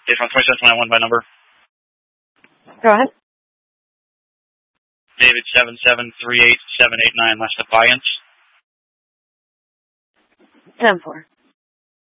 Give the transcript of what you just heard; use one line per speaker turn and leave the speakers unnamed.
Station 2721 by number.
Go ahead.
David 7738789, last Defiance.
10-4.